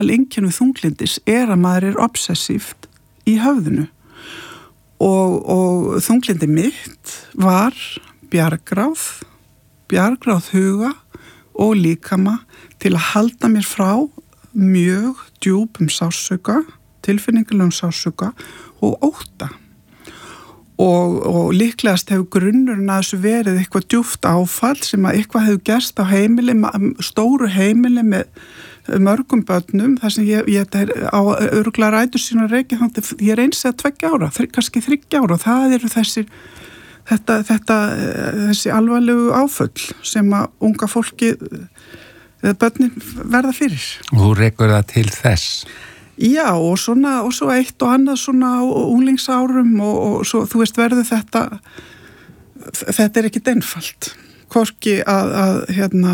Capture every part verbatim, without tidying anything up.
einkennum þunglindis er að maður er obsessíft í höfðinu og, og þunglindi mitt var bjargráð, bjargráð huga og líkama til að halda mér frá mjög djúpum sársauka, tilfinningulegum sársauka og ótta. Og, og líklegast hefur grunnurinn að þessu verið eitthvað djúpt áfall sem að eitthvað hefur gerst á heimili, stóru heimili með mörgum börnum, þar sem ég, ég er á örugglega rætur sína reiki, þannig að ég er eins eða tveggja ára, kannski þriggja ára og það eru þessir, þetta, þetta, þessi alvarlegu áföll sem að unga fólki, börnin verða fyrir. Og þú rekur það til þess? Já, og svona, og svo eitt og annað svona á unglingsárum og, og svo, þú veist, verður þetta, þetta er ekkit einfalt. Hvorki að, að hérna,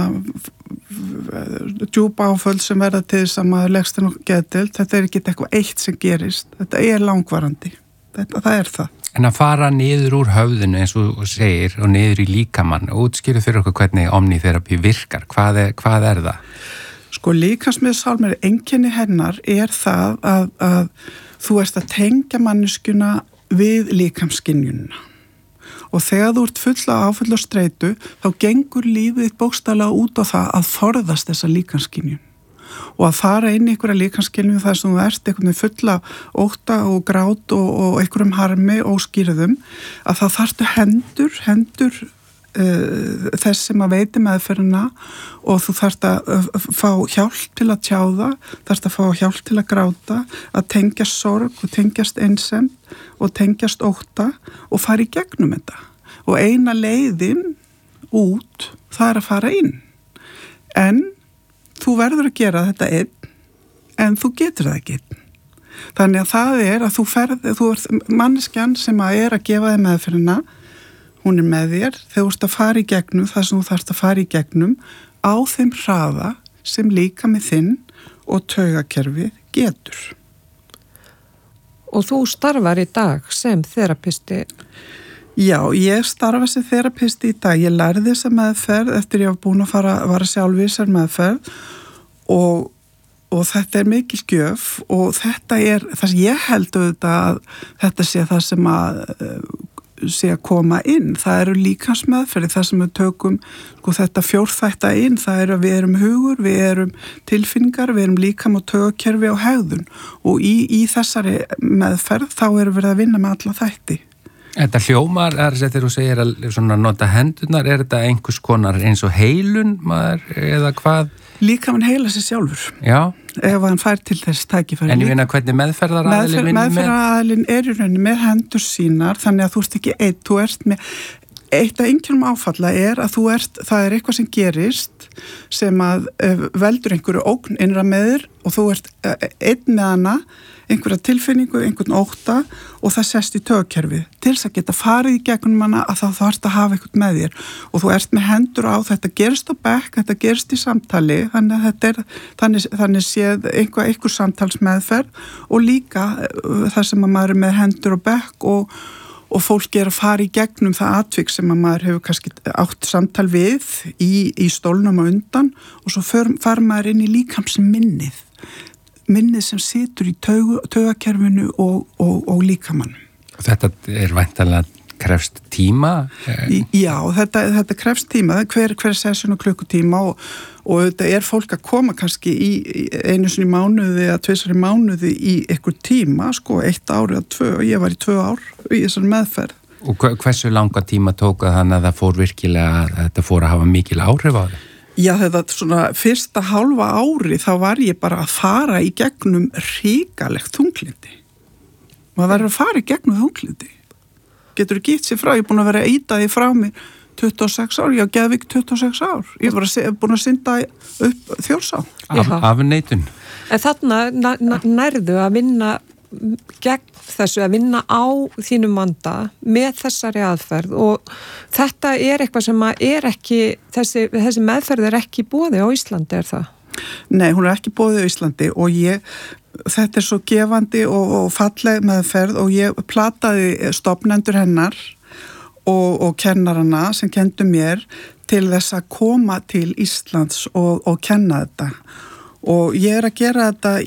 djúpa áföll sem verða til þess að maður leggst inn á geðdeild, þetta er ekkit eitthvað eitt sem gerist, þetta er langvarandi, þetta, það er það. En að fara niður úr höfðinu eins og segir og niður í líkamann, útskýrðu fyrir okkur hvernig omnitherapy virkar, hvað er, hvað er það? Sko líkamsmiðsálmur, einkenni hennar er það að, að þú ert að tengja manneskjuna við líkamsskynjunina og þegar þú ert full af áföll og streitu þá gengur lífið bókstaflega út á það að forðast þessa líkamsskynjun og að fara inn í einhverja líkamsskynjun þar sem þú ert einhvern veginn full af ótta og grát og, og einhverjum harmi og skýrðum að það þarftu hendur, hendur þess sem að veiti meðferðina og þú þarft að fá hjálp til að tjáða, þarft að fá hjálp til að gráta, að tengjast sorg og tengjast einsemd og tengjast ótta og fara í gegnum þetta. Og eina leiðin út, það er að fara inn. En þú verður að gera þetta einn, en þú getur það ekki einn. Þannig að það er að þú ferð, þú ert manneskjan sem að er að gefa þig meðferðina, hún er með þér, þegar þú ert að fara í gegnum það sem þú þarfst að fara í gegnum á þeim hraða sem líkami þinn og taugakerfi getur. Og þú starfar í dag sem þerapisti? Já, ég starfa sem þerapisti í dag. Ég lærði þessa meðferð eftir ég var búin að fara að vara sjálf í þessar meðferð og, og þetta er mikil gjöf og þetta er það sem ég held auðvitað að þetta sé það sem að sé að koma inn, það eru líkamsmeðferði, það sem við tökum sko, þetta fjórþætta inn, það eru að við erum hugur, við erum tilfinningar, við erum líkam og taugakerfi og hegðun og í, í þessari meðferð þá erum við að vinna með alla þætti. Þetta hljómar, er þetta þegar þú segir að svona nota hendurnar, er þetta einhvers konar eins og heilun maður eða hvað? Líkamann heila sér sjálfur. Já. Ef hann fær til þess tækifæri. En ég meina hvernig meðferðaraðilinn Meðfer, meðferðaraðilinn er í rauninni með hendur sínar þannig að þú ert ekki eitt, þú ert með eitt af einkennum áfalla er að þú ert, það er eitthvað sem gerist sem að uh, veldur einhverju ógn innra með þér og þú ert uh, einn með hana einhverja tilfinningu, einhvern ótta og það sest í taugakerfið. Til þess að geta farið í gegnum hana að þá þarfst að hafa eitthvað með þér og þú ert með hendur á, þetta gerist á bekk, þetta gerist í samtali, þannig að þetta er, þannig, þannig séð einhver, einhver samtalsmeðferð og líka uh, þar sem að maður er með hendur á bekk og, og fólk er að fara í gegnum það atvik sem að maður hefur kannski átt samtal við í, í stólnum á undan og svo far, far maður inn í líkamsminnið. Minnið sem situr í taug, taugakerfinu og, og, og líkamann. Þetta er væntanlega krefst tíma? Í, já, þetta, þetta krefst tíma, hver, hver session og klukkutíma og, og þetta er fólk að koma kannski í, í einu sinni mánuði eða tvisar í mánuði í einhver tíma, sko, eitt ári eða tvö, ég var í tvö ár í þessari meðferð. Og hversu langa tíma tók að þannig að það fór virkilega, að þetta fór að hafa mikil áhrif á það? Já, þetta svona fyrsta hálfa ári þá var ég bara að fara í gegnum hrikalegt þunglindi. Maður verður að fara í gegnum þunglindi. Getur þú gitt sér frá, ég er búin að vera að ýta því frá mér tuttugu og sex ár, ég á Geðvík tuttugu og sex ár. Ég er bara búin að synda upp Þjórsá. Af, af neitun. En þarna nærðu að vinna gegn þessu, að vinna á þínum vanda með þessari aðferð og þetta er eitthvað sem er ekki, þessi, þessi meðferð er ekki boði á Íslandi, er það? Nei, hún er ekki boði á Íslandi og ég, þetta er svo gefandi og, og falleg meðferð og ég plataði stofnendur hennar og, og kennarana sem kendu mér til þess að koma til Íslands og, og kenna þetta og ég er að gera þetta